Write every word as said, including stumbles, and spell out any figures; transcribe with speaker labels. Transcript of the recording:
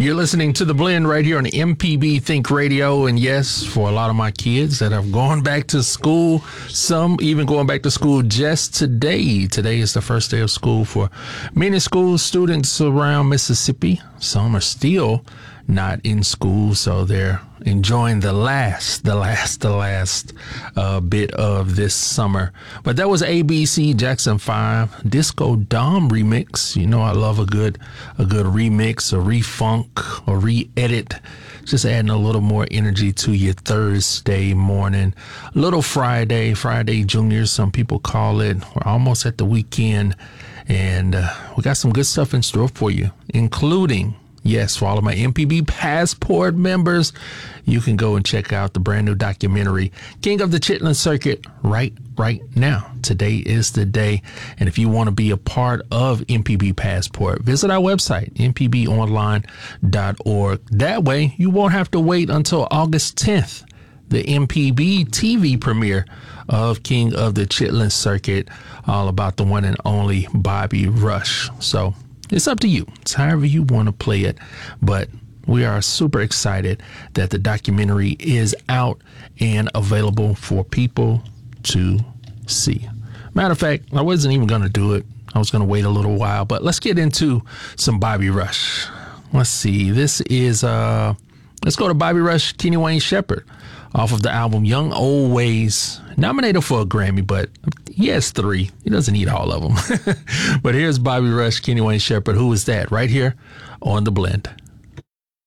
Speaker 1: You're listening to The Blend right here on M P B Think Radio. And yes, for a lot of my kids that have gone back to school, some even going back to school just today. Today is the first day of school for many school students around Mississippi. Some are still not in school, so they're enjoying the last, the last, the last uh, bit of this summer. But that was A B C Jackson five Disco Dom remix. You know, I love a good, a good remix, a refunk, or re-edit. Just adding a little more energy to your Thursday morning. Little Friday, Friday Juniors, some people call it. We're almost at the weekend, and uh, we got some good stuff in store for you, including, yes, for all of my M P B Passport members, you can go and check out the brand new documentary, King of the Chitlin Circuit, right, right now. Today is the day. And if you want to be a part of M P B Passport, visit our website, m p b online dot org. That way, you won't have to wait until August tenth, the M P B T V premiere of King of the Chitlin Circuit, all about the one and only Bobby Rush. So it's up to you. It's however you want to play it. But we are super excited that the documentary is out and available for people to see. Matter of fact, I wasn't even going to do it. I was going to wait a little while. But let's get into some Bobby Rush. Let's see. This is, uh, let's go to Bobby Rush, Kenny Wayne Shepherd, off of the album Young Old Ways. Nominated for a Grammy, but he has three. He doesn't need all of them. But here's Bobby Rush, Kenny Wayne Shepherd. Who is that? Right here on The Blend.